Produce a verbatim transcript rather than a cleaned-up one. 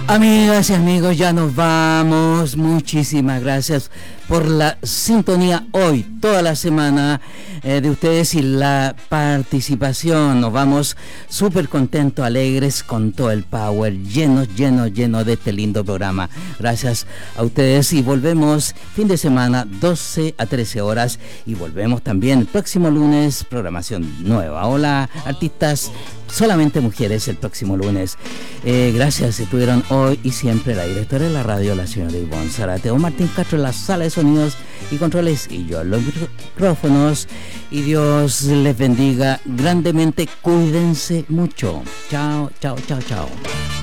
Amigas y amigos, ya nos vamos. Muchísimas gracias por la sintonía hoy, toda la semana eh, de ustedes y la participación. Nos vamos súper contentos, alegres, con todo el power, llenos, llenos, llenos de este lindo programa. Gracias a ustedes y volvemos fin de semana, doce a trece horas, y volvemos también el próximo lunes, programación nueva. Hola, artistas, solamente mujeres el próximo lunes. Eh, gracias, estuvieron hoy y siempre la directora de la radio, la señora Ivonne Zárate, o Martín Castro en la sala de sonidos y controles, y yo en los micrófonos. Y Dios les bendiga grandemente. Cuídense mucho. Chao, chao, chao, chao.